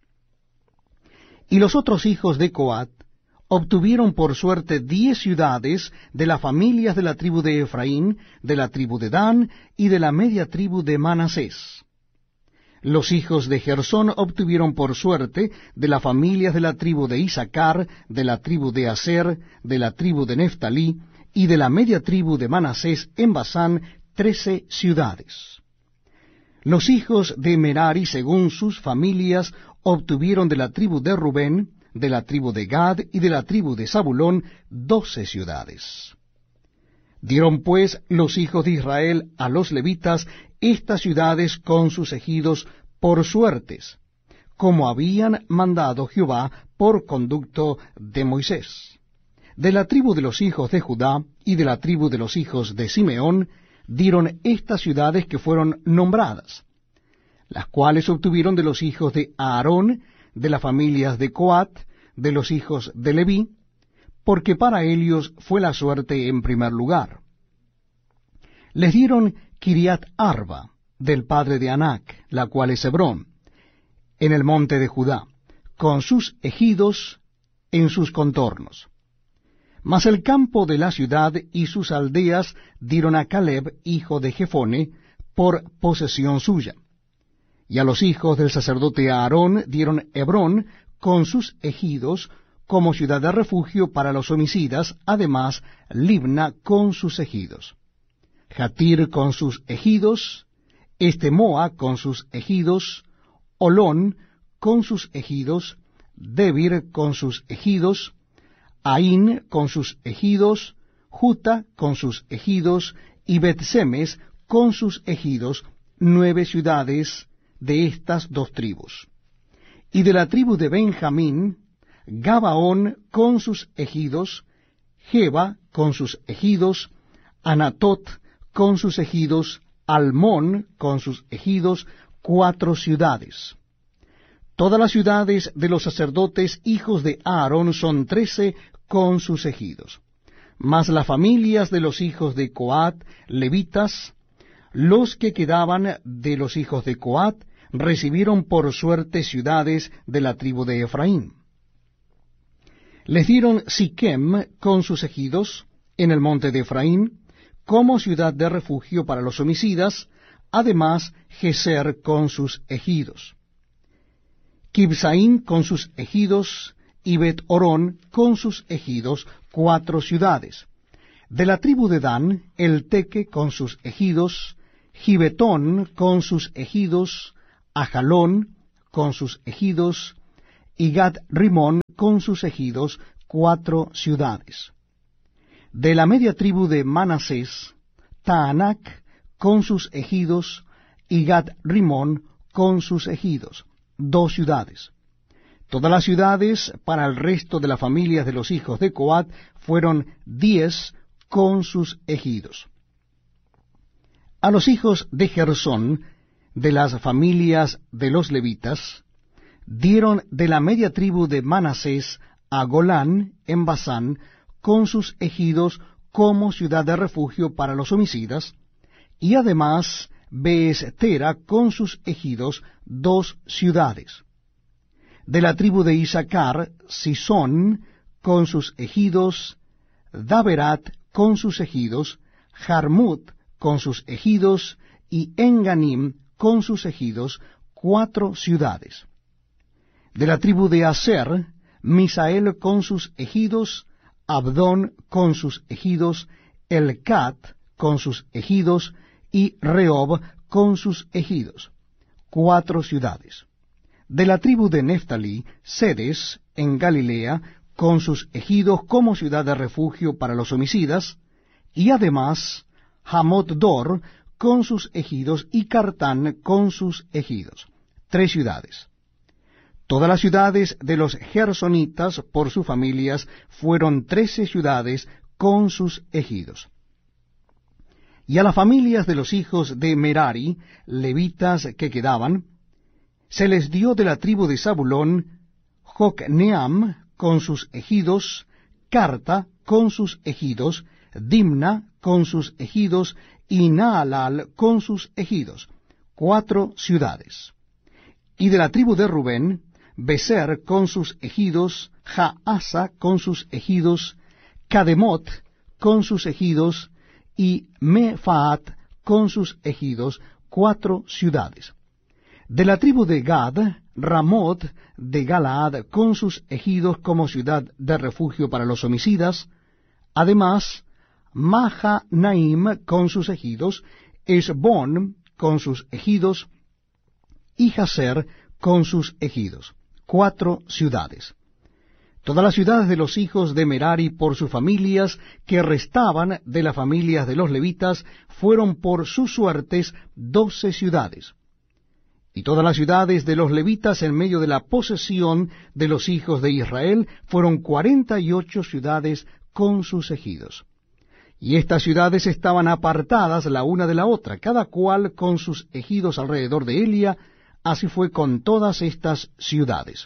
[SPEAKER 1] Y los otros hijos de Coat obtuvieron por suerte diez ciudades de las familias de la tribu de Efraín, de la tribu de Dan y de la media tribu de Manasés. Los hijos de Gersón obtuvieron por suerte de las familias de la tribu de Isacar, de la tribu de Aser, de la tribu de Neftalí y de la media tribu de Manasés en Basán trece ciudades. Los hijos de Merari, según sus familias, obtuvieron de la tribu de Rubén, de la tribu de Gad y de la tribu de Zabulón doce ciudades. Dieron pues los hijos de Israel a los levitas estas ciudades con sus ejidos por suertes, como habían mandado Jehová por conducto de Moisés. De la tribu de los hijos de Judá y de la tribu de los hijos de Simeón dieron estas ciudades que fueron nombradas, las cuales obtuvieron de los hijos de Aarón, de las familias de Coat, de los hijos de Leví, porque para ellos fue la suerte en primer lugar. Les dieron Kiriat Arba, del padre de Anac, la cual es Hebrón, en el monte de Judá, con sus ejidos en sus contornos. Mas el campo de la ciudad y sus aldeas dieron a Caleb, hijo de Jefone, por posesión suya. Y a los hijos del sacerdote Aarón dieron Hebrón con sus ejidos como ciudad de refugio para los homicidas, además Libna con sus ejidos, Jatir con sus ejidos, Estemoa con sus ejidos, Olón con sus ejidos, Debir con sus ejidos, Aín con sus ejidos, Juta con sus ejidos, y Bet-Semes con sus ejidos, nueve ciudades de estas dos tribus. Y de la tribu de Benjamín, Gabaón con sus ejidos, Geba con sus ejidos, Anatot con sus ejidos, Almón con sus ejidos, cuatro ciudades. Todas las ciudades de los sacerdotes hijos de Aarón son trece con sus ejidos. Mas las familias de los hijos de Coat, levitas, los que quedaban de los hijos de Coat, recibieron por suerte ciudades de la tribu de Efraín. Les dieron Siquem con sus ejidos en el monte de Efraín, como ciudad de refugio para los homicidas, además Geser con sus ejidos. Kibsaín con sus ejidos, y Bet-Orón con sus ejidos, cuatro ciudades. De la tribu de Dan, el Teque con sus ejidos, Gibetón con sus ejidos, Ajalón con sus ejidos, y Gat Rimón con sus ejidos, cuatro ciudades. De la media tribu de Manasés, Taanac con sus ejidos, y Gat Rimón con sus ejidos, dos ciudades. Todas las ciudades para el resto de las familias de los hijos de Coat fueron diez con sus ejidos. A los hijos de Gersón, de las familias de los levitas, dieron de la media tribu de Manasés a Golán en Basán, con sus ejidos como ciudad de refugio para los homicidas, y además Beestera con sus ejidos, dos ciudades. De la tribu de Isaacar, Sisón con sus ejidos, Daberat con sus ejidos, Jarmut con sus ejidos, y Enganim con sus ejidos, cuatro ciudades. De la tribu de Aser, Misael con sus ejidos, Abdón con sus ejidos, Elcat con sus ejidos, y Rehob con sus ejidos, cuatro ciudades. De la tribu de Neftalí, Sedes en Galilea, con sus ejidos como ciudad de refugio para los homicidas, y además Hamot-dor con sus ejidos, y Cartán con sus ejidos, tres ciudades. Todas las ciudades de los gersonitas por sus familias fueron trece ciudades con sus ejidos. Y a las familias de los hijos de Merari, levitas que quedaban, se les dio de la tribu de Zabulón, Jocneam con sus ejidos, Carta con sus ejidos, Dimna con sus ejidos, y Naalal con sus ejidos, cuatro ciudades. Y de la tribu de Rubén, Beser con sus ejidos, Jaasa con sus ejidos, Cademot con sus ejidos, y Mefaat con sus ejidos, cuatro ciudades. De la tribu de Gad, Ramot de Galaad con sus ejidos como ciudad de refugio para los homicidas, además Mahanaim con sus ejidos, Esbón con sus ejidos, y Jazer con sus ejidos, cuatro ciudades. Todas las ciudades de los hijos de Merari por sus familias, que restaban de las familias de los levitas, fueron por sus suertes doce ciudades. Y todas las ciudades de los levitas en medio de la posesión de los hijos de Israel fueron cuarenta y ocho ciudades con sus ejidos. Y estas ciudades estaban apartadas la una de la otra, cada cual con sus ejidos alrededor de Elia. Así fue con todas estas ciudades.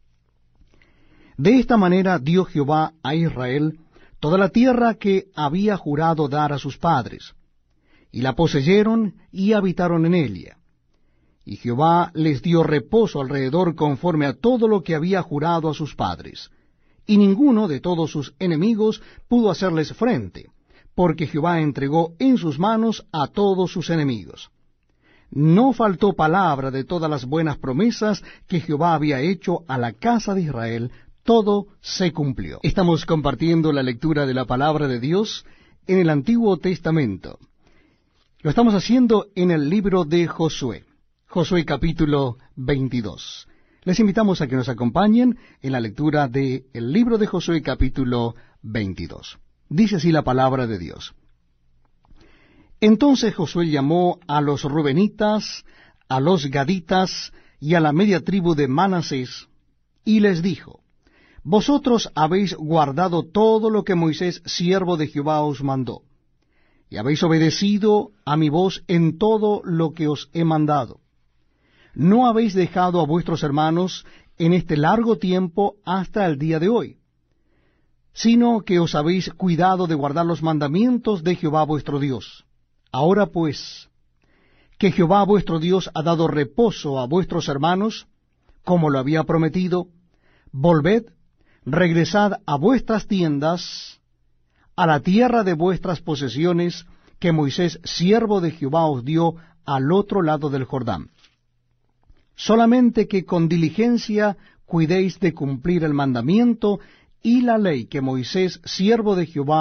[SPEAKER 1] De esta manera dio Jehová a Israel toda la tierra que había jurado dar a sus padres, y la poseyeron y habitaron en ella. Y Jehová les dio reposo alrededor conforme a todo lo que había jurado a sus padres, y ninguno de todos sus enemigos pudo hacerles frente, porque Jehová entregó en sus manos a todos sus enemigos. No faltó palabra de todas las buenas promesas que Jehová había hecho a la casa de Israel, todo se cumplió. Estamos compartiendo la lectura de la palabra de Dios en el Antiguo Testamento. Lo estamos haciendo en el libro de Josué, Josué capítulo veintidós. Les invitamos a que nos acompañen en la lectura del libro de Josué capítulo veintidós. Dice así la palabra de Dios. Entonces Josué llamó a los rubenitas, a los gaditas y a la media tribu de Manasés, y les dijo: Vosotros habéis guardado todo lo que Moisés, siervo de Jehová, os mandó, y habéis obedecido a mi voz en todo lo que os he mandado. No habéis dejado a vuestros hermanos en este largo tiempo hasta el día de hoy, sino que os habéis cuidado de guardar los mandamientos de Jehová vuestro Dios. Ahora pues, que Jehová vuestro Dios ha dado reposo a vuestros hermanos, como lo había prometido, volved, regresad a vuestras tiendas, a la tierra de vuestras posesiones, que Moisés, siervo de Jehová, os dio al otro lado del Jordán. Solamente que con diligencia cuidéis de cumplir el mandamiento y la ley que Moisés, siervo de Jehová,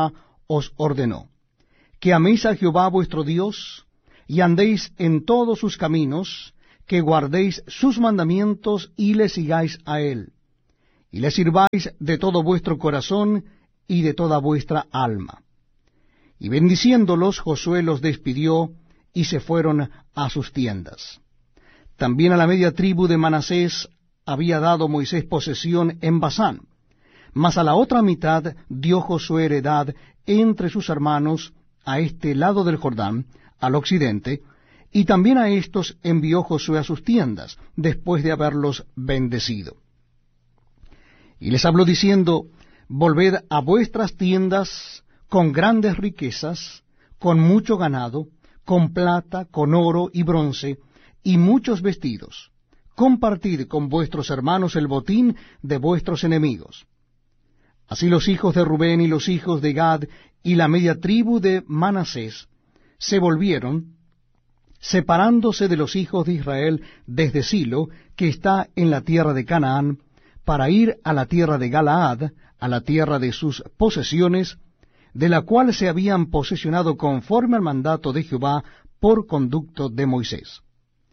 [SPEAKER 1] os ordenó, que améis a Jehová vuestro Dios, y andéis en todos sus caminos, que guardéis sus mandamientos y le sigáis a él, y le sirváis de todo vuestro corazón y de toda vuestra alma. Y bendiciéndolos, Josué los despidió, y se fueron a sus tiendas. También a la media tribu de Manasés había dado Moisés posesión en Basán, mas a la otra mitad dio Josué heredad entre sus hermanos a este lado del Jordán, al occidente, y también a éstos envió Josué a sus tiendas, después de haberlos bendecido. Y les habló diciendo, volved a vuestras tiendas con grandes riquezas, con mucho ganado, con plata, con oro y bronce, y muchos vestidos. Compartid con vuestros hermanos el botín de vuestros enemigos. Así los hijos de Rubén y los hijos de Gad y la media tribu de Manasés se volvieron, separándose de los hijos de Israel desde Silo, que está en la tierra de Canaán, para ir a la tierra de Galaad, a la tierra de sus posesiones, de la cual se habían posesionado conforme al mandato de Jehová por conducto de Moisés.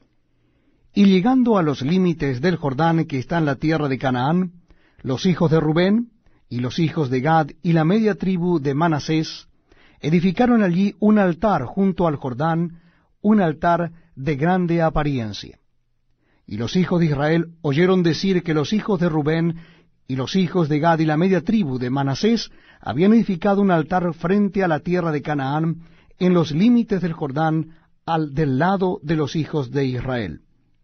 [SPEAKER 1] Y llegando a los límites del Jordán que está en la tierra de Canaán, los hijos de Rubén y los hijos de Gad y la media tribu de Manasés edificaron allí un altar junto al Jordán, un altar de grande apariencia. Y los hijos de Israel oyeron decir que los hijos de Rubén y los hijos de Gad y la media tribu de Manasés habían edificado un altar frente a la tierra de Canaán, en los límites del Jordán, al del lado de los hijos de Israel.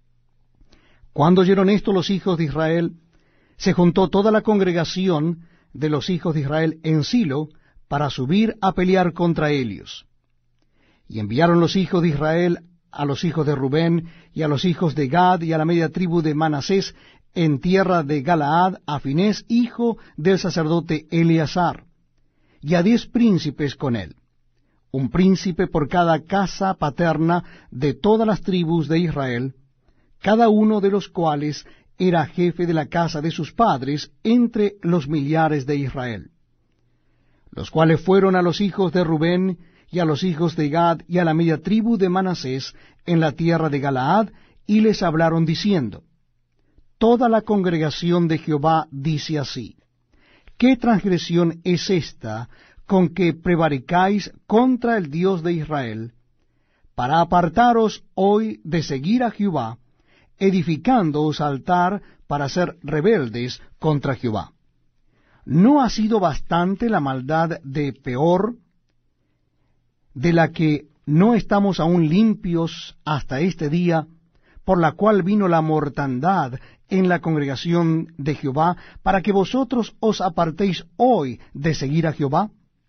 [SPEAKER 1] Cuando oyeron esto los hijos de Israel, se juntó toda la congregación de los hijos de Israel en Silo para subir a pelear contra ellos. Y enviaron los hijos de Israel a los hijos de Rubén y a los hijos de Gad y a la media tribu de Manasés en tierra de Galaad a Finés, hijo del sacerdote Eleazar, y a diez príncipes con él, un príncipe por cada casa paterna de todas las tribus de Israel, cada uno de los cuales era jefe de la casa de sus padres entre los millares de Israel, los cuales fueron a los hijos de Rubén y a los hijos de Gad y a la media tribu de Manasés en la tierra de Galaad, y les hablaron diciendo, toda la congregación de Jehová dice así, ¿qué transgresión es esta con que prevaricáis contra el Dios de Israel, para apartaros hoy de seguir a Jehová, edificándoos altar para ser rebeldes contra Jehová? ¿No ha sido bastante la maldad de Peor, de la que no estamos aún limpios hasta este día, por la cual vino la mortandad en la congregación de Jehová, para que vosotros os apartéis hoy de seguir a Jehová?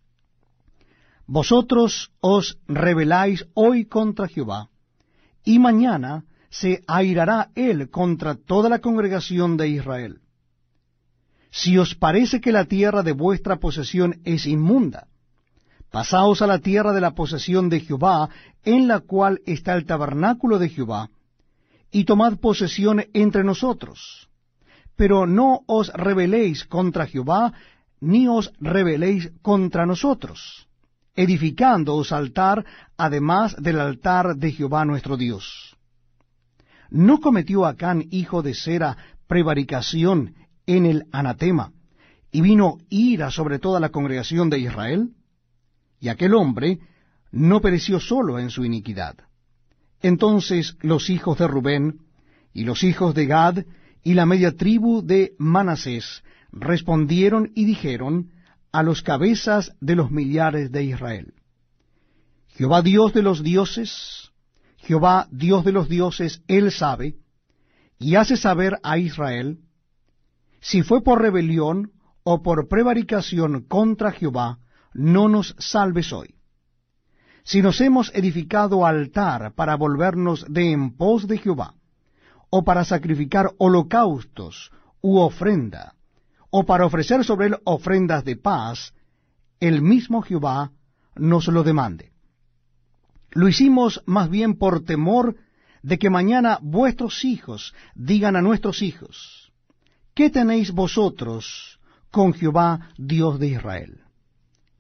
[SPEAKER 1] Vosotros os rebeláis hoy contra Jehová, y mañana se airará él contra toda la congregación de Israel. Si os parece que la tierra de vuestra posesión es inmunda, pasaos a la tierra de la posesión de Jehová, en la cual está el tabernáculo de Jehová, y tomad posesión entre nosotros. Pero no os rebeléis contra Jehová, ni os rebeléis contra nosotros, edificándoos altar, además del altar de Jehová nuestro Dios. ¿No cometió Acán, hijo de Sera, prevaricación en el anatema, y vino ira sobre toda la congregación de Israel? Y aquel hombre no pereció solo en su iniquidad. Entonces los hijos de Rubén y los hijos de Gad y la media tribu de Manasés respondieron y dijeron a los cabezas de los millares de Israel, Jehová Dios de los dioses, Jehová Dios de los dioses, él sabe, y hace saber a Israel, si fue por rebelión o por prevaricación contra Jehová, no nos salves hoy. Si nos hemos edificado altar para volvernos de en pos de Jehová, o para sacrificar holocaustos u ofrenda, o para ofrecer sobre él ofrendas de paz, el mismo Jehová nos lo demande. Lo hicimos más bien por temor de que mañana vuestros hijos digan a nuestros hijos, ¿qué tenéis vosotros con Jehová Dios de Israel?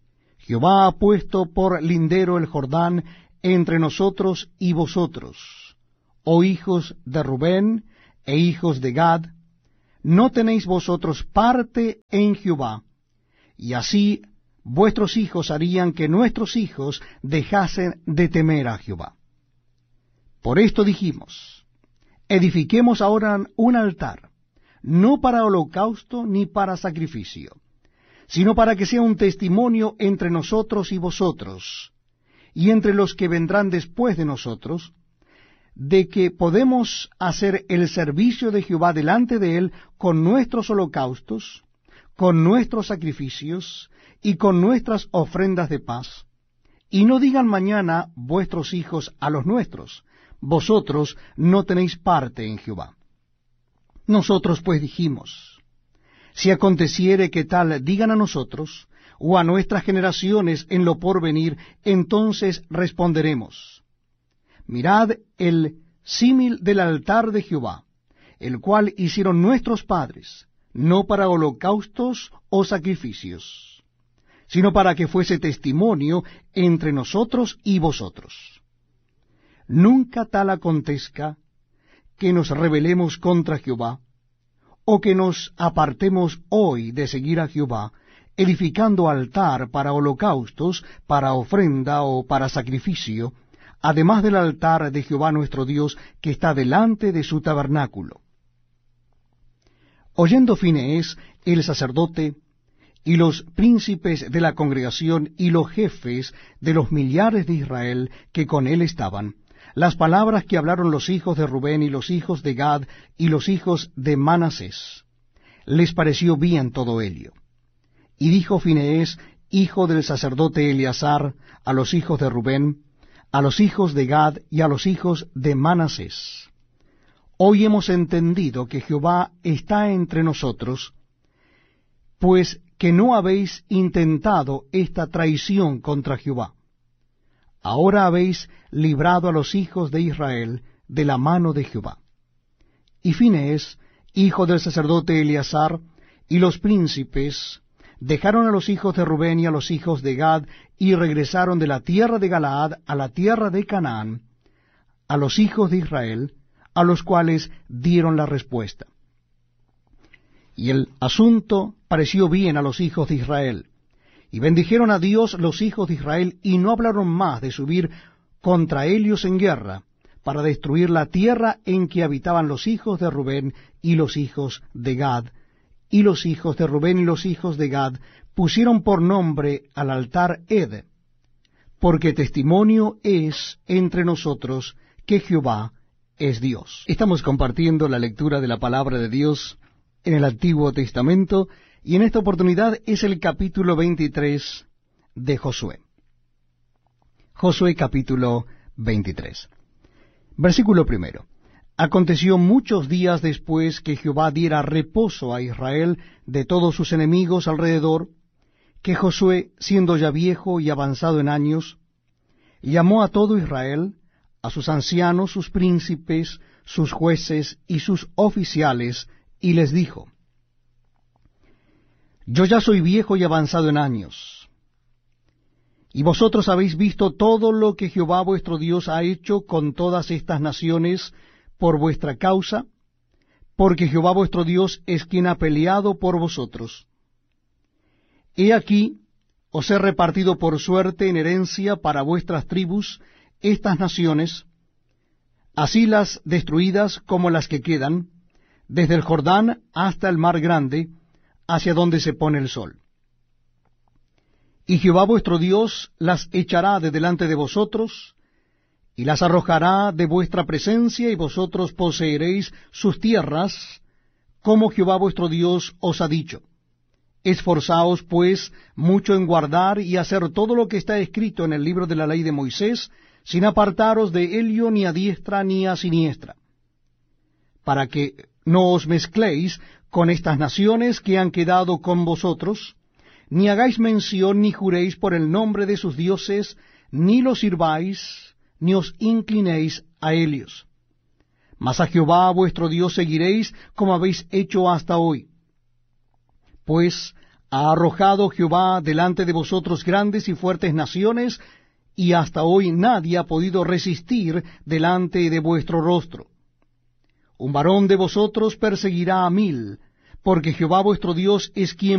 [SPEAKER 1] Jehová ha puesto por lindero el Jordán entre nosotros y vosotros, oh hijos de Rubén e hijos de Gad, no tenéis vosotros parte en Jehová, y así vuestros hijos harían que nuestros hijos dejasen de temer a Jehová. Por esto dijimos, edifiquemos ahora un altar, no para holocausto ni para sacrificio, sino para que sea un testimonio entre nosotros y vosotros, y entre los que vendrán después de nosotros, de que podemos hacer el servicio de Jehová delante de él con nuestros holocaustos, con nuestros sacrificios y con nuestras ofrendas de paz. Y no digan mañana vuestros hijos a los nuestros, vosotros no tenéis parte en Jehová. Nosotros pues dijimos, si aconteciere que tal digan a nosotros, o a nuestras generaciones en lo porvenir, entonces responderemos, mirad el símil del altar de Jehová, el cual hicieron nuestros padres, no para holocaustos o sacrificios, sino para que fuese testimonio entre nosotros y vosotros. Nunca tal acontezca que nos rebelemos contra Jehová, o que nos apartemos hoy de seguir a Jehová, edificando altar para holocaustos, para ofrenda o para sacrificio, además del altar de Jehová nuestro Dios que está delante de su tabernáculo. Oyendo Finees, el sacerdote, y los príncipes de la congregación y los jefes de los millares de Israel que con él estaban, las palabras que hablaron los hijos de Rubén y los hijos de Gad y los hijos de Manasés, les pareció bien todo ello. Y dijo Finees, hijo del sacerdote Eleazar, a los hijos de Rubén, a los hijos de Gad y a los hijos de Manasés, hoy hemos entendido que Jehová está entre nosotros, pues que no habéis intentado esta traición contra Jehová. Ahora habéis librado a los hijos de Israel de la mano de Jehová. Y Finees, hijo del sacerdote Eleazar, y los príncipes dejaron a los hijos de Rubén y a los hijos de Gad, y regresaron de la tierra de Galaad a la tierra de Canaán, a los hijos de Israel, a los cuales dieron la respuesta. Y el asunto pareció bien a los hijos de Israel, y bendijeron a Dios los hijos de Israel, y no hablaron más de subir contra ellos en guerra, para destruir la tierra en que habitaban los hijos de Rubén y los hijos de Gad. Y los hijos de Rubén y los hijos de Gad pusieron por nombre al altar Ed, porque testimonio es entre nosotros que Jehová es Dios. Estamos compartiendo la lectura de la palabra de Dios en el Antiguo Testamento, y en esta oportunidad es el capítulo veintitrés de Josué. Josué capítulo veintitrés. Versículo primero. Aconteció muchos días después que Jehová diera reposo a Israel de todos sus enemigos alrededor, que Josué, siendo ya viejo y avanzado en años, llamó a todo Israel, a sus ancianos, sus príncipes, sus jueces y sus oficiales, y les dijo, yo ya soy viejo y avanzado en años, y vosotros habéis visto todo lo que Jehová vuestro Dios ha hecho con todas estas naciones por vuestra causa, porque Jehová vuestro Dios es quien ha peleado por vosotros. He aquí, os he repartido por suerte en herencia para vuestras tribus estas naciones, así las destruidas como las que quedan, desde el Jordán hasta el mar grande, hacia donde se pone el sol. Y Jehová vuestro Dios las echará de delante de vosotros, y las arrojará de vuestra presencia, y vosotros poseeréis sus tierras, como Jehová vuestro Dios os ha dicho. Esforzaos, pues, mucho en guardar y hacer todo lo que está escrito en el libro de la ley de Moisés, sin apartaros de ello ni a diestra ni a siniestra, para que no os mezcléis con estas naciones que han quedado con vosotros, ni hagáis mención ni juréis por el nombre de sus dioses, ni los sirváis, ni os inclinéis a ellos. Mas a Jehová vuestro Dios seguiréis como habéis hecho hasta hoy. Pues Ha arrojado Jehová delante de vosotros grandes y fuertes naciones, y hasta hoy nadie ha podido resistir delante de vuestro rostro. Un varón de vosotros perseguirá a mil, porque Jehová vuestro Dios es quien